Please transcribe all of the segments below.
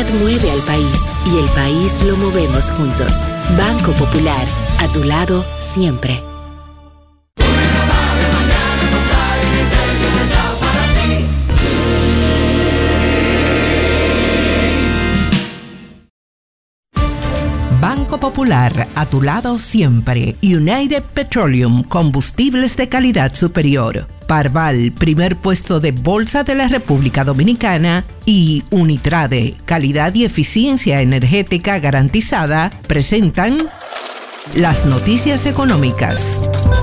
calidad mueve al país y el país lo movemos juntos. Banco Popular, a tu lado siempre. Banco Popular, a tu lado siempre. United Petroleum, combustibles de calidad superior. Parval, primer puesto de bolsa de la República Dominicana. Y Unitrade, calidad y eficiencia energética garantizada, presentan las noticias económicas.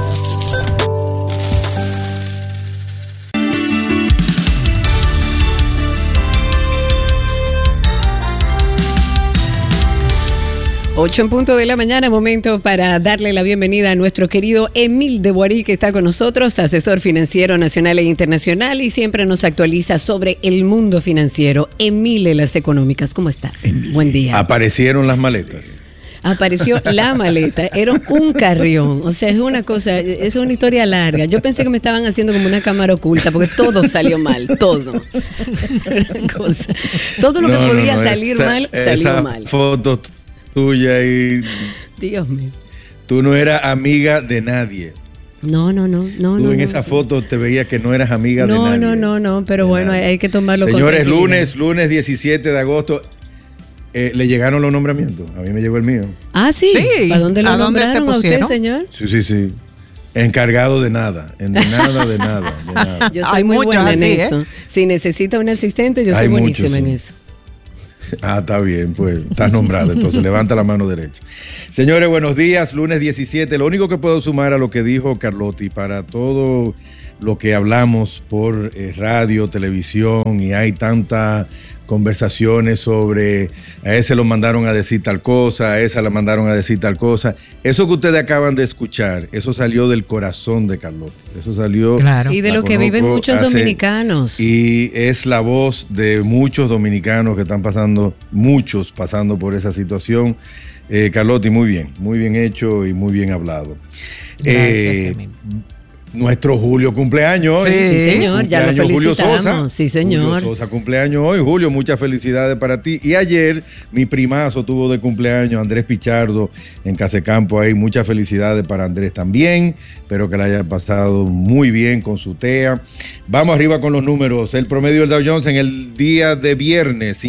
Ocho en punto de la mañana, momento para darle la bienvenida a nuestro querido Emil de Boirí, que está con nosotros, asesor financiero nacional e internacional, y siempre nos actualiza sobre el mundo financiero. Emil de las económicas, ¿cómo estás? Buen día. Aparecieron las maletas. Apareció la maleta, era un carrión, o sea, es una cosa, es una historia larga. Yo pensé que me estaban haciendo como una cámara oculta, porque todo salió mal, todo. Todo lo que podía salir mal, salió mal. Foto tuya y... Dios mío. Tú no eras amiga de nadie. No. Tú en esa foto te veías que no eras amiga de nadie. No, pero bueno, hay que tomarlo con tranquilidad. Señores, lunes 17 de agosto, le llegaron los nombramientos. A mí me llegó el mío. Ah, sí. ¿A dónde lo nombraron a usted, señor? Sí. Encargado de nada. De nada. Yo soy muy buena en eso. Si necesita un asistente, yo soy buenísima en eso. Ah, está bien, pues estás nombrado, entonces levanta la mano derecha. Señores, buenos días, lunes 17. Lo único que puedo sumar a lo que dijo Carlotti, para todo lo que hablamos por radio, televisión, y hay tantas conversaciones sobre a ese lo mandaron a decir tal cosa, a esa la mandaron a decir tal cosa. Eso que ustedes acaban de escuchar, eso salió del corazón de Carlotti. Eso salió... Claro. Y de lo que viven muchos dominicanos. Y es la voz de muchos dominicanos que están pasando por esa situación. Carlotti, muy bien hecho y muy bien hablado. Gracias, nuestro Julio cumpleaños hoy. Sí, señor, ya lo felicitamos. Julio Sosa. Sí, señor. Julio Sosa cumpleaños hoy. Julio, muchas felicidades para ti. Y ayer mi primazo tuvo de cumpleaños, Andrés Pichardo, en Casecampo. Ahí muchas felicidades para Andrés también. Espero que la haya pasado muy bien con su TEA. Vamos arriba con los números. El promedio del Dow Jones en el día de viernes,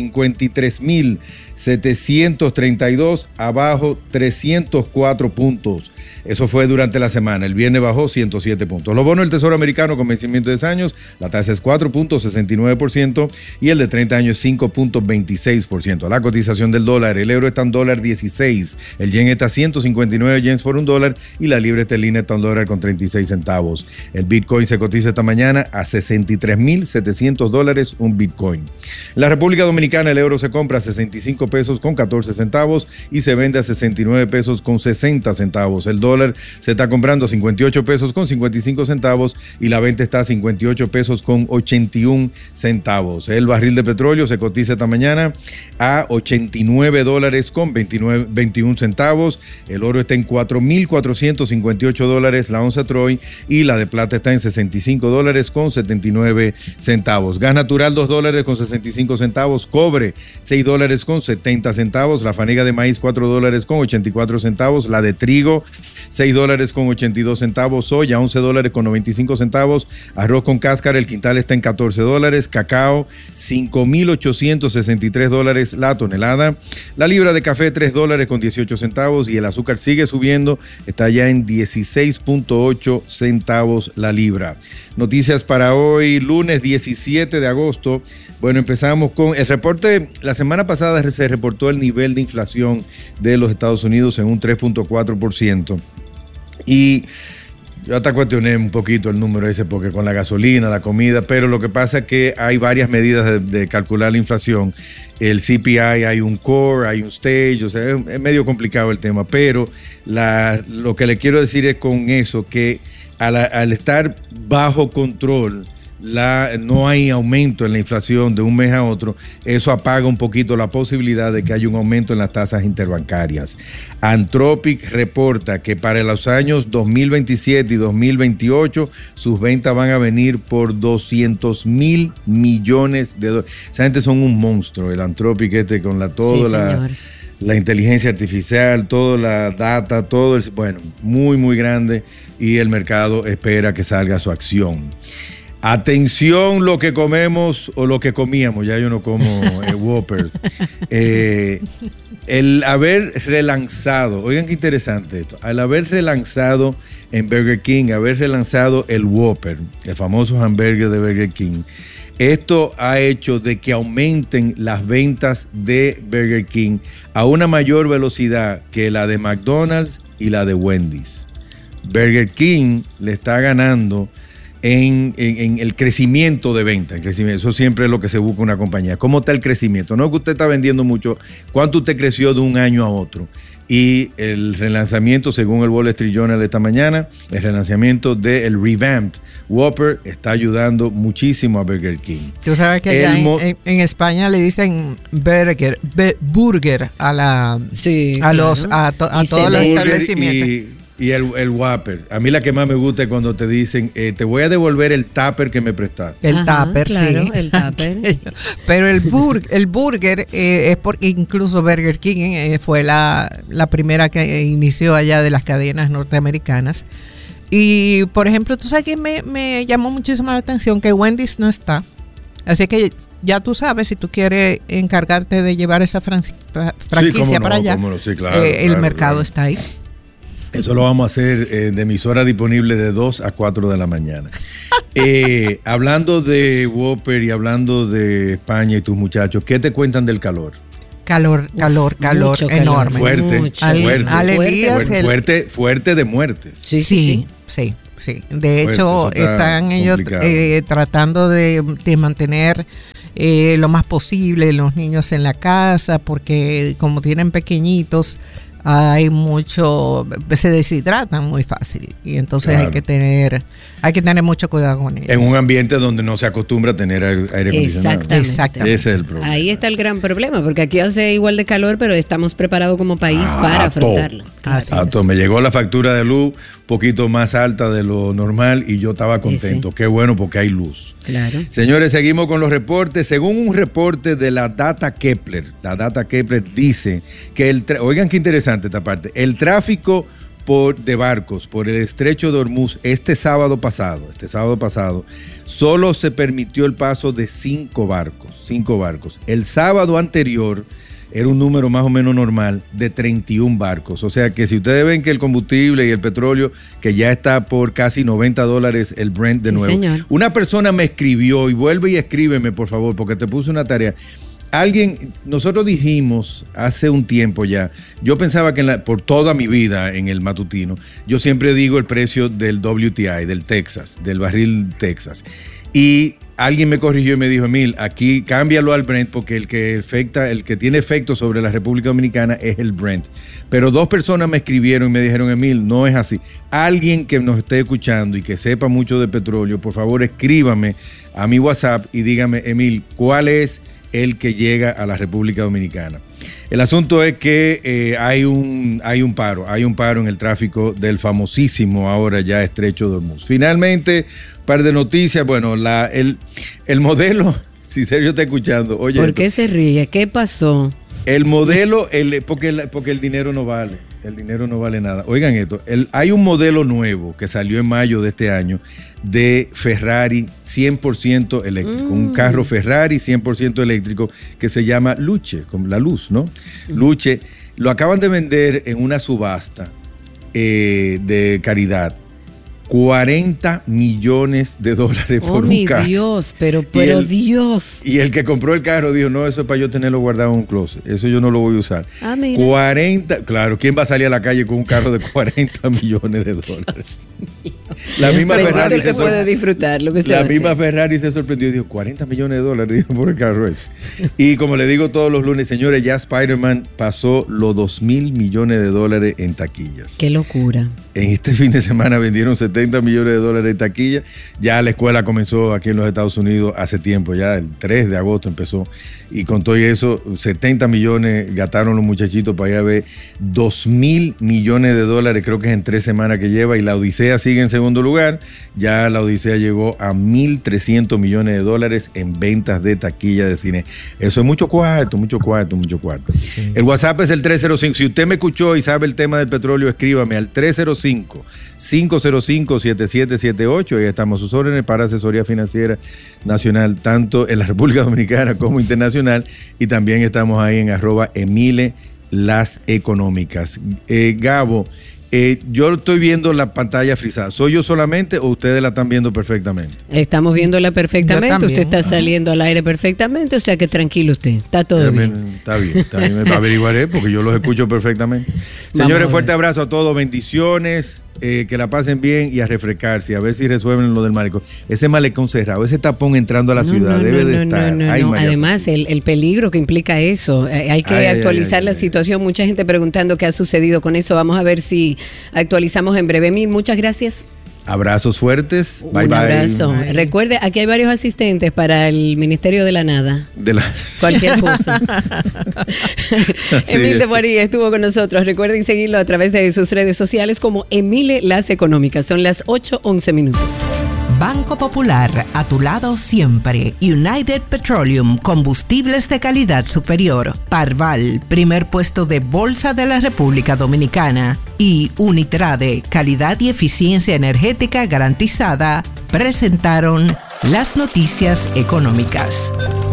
53.732, abajo 304 puntos. Eso fue durante la semana. El viernes bajó 107 puntos. Los bonos del Tesoro americano con vencimiento de 10 años, la tasa es 4.69% y el de 30 años 5.26%. La cotización del dólar, el euro está en $1.16, el yen está a 159 yens por $1 y la libra esterlina está en $1 con 36 centavos. El Bitcoin se cotiza esta mañana a $63,700 un Bitcoin. En la República Dominicana el euro se compra a 65 pesos con 14 centavos y se vende a 69 pesos con 60 centavos. El dólar se está comprando a 58 pesos con 55 centavos y la venta está a 58 pesos con 81 centavos. El barril de petróleo se cotiza esta mañana a $89 con 21 centavos. El oro está en $4,458 la onza Troy y la de plata está en $65 con 79 centavos. Gas natural $2 con 65 centavos. Cobre $6 con 70 centavos. La fanega de maíz $4 con 84 centavos. La de trigo $6 con 82 centavos, soya $11 con 95 centavos, arroz con cáscara el quintal está en $14, cacao $5,863 la tonelada, la libra de café $3 con 18 centavos y el azúcar sigue subiendo, está ya en 16.8 centavos la libra. Noticias para hoy, lunes 17 de agosto. Bueno, empezamos con el reporte. La semana pasada se reportó el nivel de inflación de los Estados Unidos en un 3.4%. Y yo hasta cuestioné un poquito el número ese porque con la gasolina, la comida, pero lo que pasa es que hay varias medidas de calcular la inflación. El CPI, hay un core, hay un stage, o sea, es medio complicado el tema, pero lo que le quiero decir es con eso que al estar bajo control no hay aumento en la inflación de un mes a otro, eso apaga un poquito la posibilidad de que haya un aumento en las tasas interbancarias. Anthropic reporta que para los años 2027 y 2028 sus ventas van a venir por 200,000 millones de dólares. Esa gente son un monstruo, el Anthropic con la inteligencia artificial, toda la data, bueno, muy, muy grande, y el mercado espera que salga su acción. Atención lo que comemos o lo que comíamos, ya yo no como Whoppers. El haber relanzado, oigan qué interesante esto, al haber relanzado en Burger King, haber relanzado el Whopper, el famoso hamburger de Burger King, esto ha hecho de que aumenten las ventas de Burger King a una mayor velocidad que la de McDonald's y la de Wendy's. Burger King le está ganando en el crecimiento de venta. Eso siempre es lo que se busca una compañía. ¿Cómo está el crecimiento? No es que usted está vendiendo mucho. ¿Cuánto usted creció de un año a otro? Y el relanzamiento, según el Wall Street Journal esta mañana, el relanzamiento del Revamped Whopper está ayudando muchísimo a Burger King. Tú sabes que allá en España le dicen burger a todos los establecimientos. Y el Whopper. A mí la que más me gusta es cuando te dicen, te voy a devolver el tupper que me prestaste. El tupper, claro, sí. El tupper. Pero el burger es porque incluso Burger King fue la primera que inició allá de las cadenas norteamericanas. Y, por ejemplo, tú sabes que me llamó muchísimo la atención que Wendy's no está. Así que ya tú sabes, si tú quieres encargarte de llevar esa franquicia para allá, sí, claro, el mercado está ahí. Eso lo vamos a hacer de emisora disponible de 2 a 4 de la mañana. Hablando de Whopper y hablando de España y tus muchachos, ¿qué te cuentan del calor? Calor enorme. Fuerte de muertes. Sí. De hecho, están ellos tratando de mantener lo más posible los niños en la casa, porque como tienen pequeñitos, se deshidratan muy fácil, y entonces hay que tener mucho cuidado con ellos. En un ambiente donde no se acostumbra a tener aire acondicionado. Exactamente. Ese es el problema. Ahí está el gran problema, porque aquí hace igual de calor, pero estamos preparados como país para afrontarlo. Me llegó la factura de luz un poquito más alta de lo normal y yo estaba contento. Sí. Qué bueno, porque hay luz. Claro. Señores, seguimos con los reportes. Según un reporte de la Data Kepler dice que oigan qué interesante esta parte, el tráfico de barcos por el estrecho de Hormuz este sábado pasado, solo se permitió el paso de 5 barcos. El sábado anterior era un número más o menos normal de 31 barcos. O sea que si ustedes ven que el combustible y el petróleo, que ya está por casi $90 el Brent de nuevo. Señor. Una persona me escribió, y vuelve y escríbeme, por favor, porque te puse una tarea. Nosotros dijimos hace un tiempo ya, yo pensaba que por toda mi vida en el matutino, yo siempre digo el precio del WTI, del barril Texas. Y alguien me corrigió y me dijo, Emil, aquí cámbialo al Brent, porque el que tiene efecto sobre la República Dominicana es el Brent. Pero 2 personas me escribieron y me dijeron, Emil, no es así. Alguien que nos esté escuchando y que sepa mucho de petróleo, por favor escríbame a mi WhatsApp y dígame, Emil, ¿cuál es el que llega a la República Dominicana? El asunto es que hay un paro en el tráfico del famosísimo ahora ya estrecho de Hormuz. Finalmente, un par de noticias. Bueno, el modelo, si Sergio está escuchando, oye. ¿Por qué se ríe? ¿Qué pasó? El modelo, porque el dinero no vale. El dinero no vale nada. Oigan esto, hay un modelo nuevo que salió en mayo de este año de Ferrari 100% eléctrico. Un carro Ferrari 100% eléctrico que se llama Luce, como la luz, ¿no? Luce. Lo acaban de vender en una subasta de caridad. $40 millones por un carro. Dios, pero Dios. Y el que compró el carro dijo, no, eso es para yo tenerlo guardado en un closet. Eso yo no lo voy a usar. Mira. Claro, ¿quién va a salir a la calle con un carro de $40 millones? La misma Ferrari se puede disfrutar lo que se La misma Ferrari se sorprendió y dijo, $40 millones, dijo, por el carro ese. Y como le digo todos los lunes, señores, ya Spider-Man pasó los $2,000 millones en taquillas. ¡Qué locura! En este fin de semana vendieron $70 millones en taquilla. Ya la escuela comenzó aquí en los Estados Unidos hace tiempo, ya el 3 de agosto empezó. Y con todo eso, 70 millones gastaron los muchachitos para ir a ver. $2,000 millones, creo que es en 3 semanas que lleva. Y la Odisea sigue en segundo lugar. Ya la Odisea llegó a $1,300 millones en ventas de taquilla de cine. Eso es mucho cuarto. Sí. El WhatsApp es el 305. Si usted me escuchó y sabe el tema del petróleo, escríbame al 305-505-7778. Ahí estamos sus órdenes para asesoría financiera nacional, tanto en la República Dominicana como internacional. Y también estamos ahí en @Emile Las Económicas. Gabo, yo estoy viendo la pantalla frisada. ¿Soy yo solamente o ustedes la están viendo perfectamente? Estamos viéndola perfectamente. Usted está saliendo al aire perfectamente, o sea que tranquilo usted. Está todo bien. Está bien. Me averiguaré porque yo los escucho perfectamente. Señores, fuerte abrazo a todos. Bendiciones. Que la pasen bien y a refrescarse, a ver si resuelven lo del malecón. Ese malecón cerrado, ese tapón entrando a la ciudad debe de estar. Además, el peligro que implica eso. Hay que actualizar la situación. Mucha gente preguntando qué ha sucedido con eso. Vamos a ver si actualizamos en breve. Muchas gracias. Abrazos fuertes. Bye, Un abrazo. Bye. Recuerde, aquí hay varios asistentes para el Ministerio de la Nada. Cualquier cosa. Emile de Boarí estuvo con nosotros. Recuerden seguirlo a través de sus redes sociales como Emile Las Económicas. Son las 8:11. Banco Popular, a tu lado siempre. United Petroleum, combustibles de calidad superior. Parval, primer puesto de Bolsa de la República Dominicana. Y Unitrade, calidad y eficiencia energética garantizada, presentaron las noticias económicas.